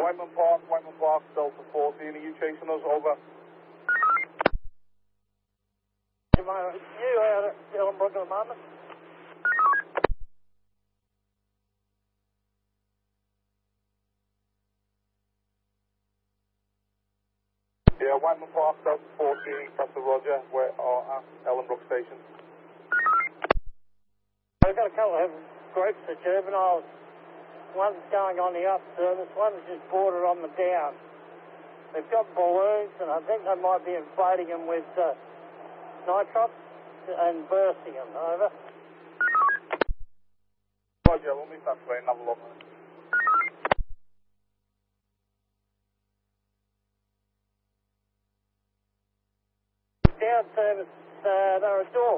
Whiteman Park, Delta 14, are you chasing us? Over. You out at Ellenbrook at the moment? Yeah, Whiteman Park, Delta 14, Captain Roger, we are at Ellenbrook Station. We've got a couple of groups of juveniles. One's going on the up service, one's just bordered on the down. They've got balloons, and I think they might be inflating them with nitrox and bursting them. Over. Roger, let me transfer and have a look. Down service, they're a door.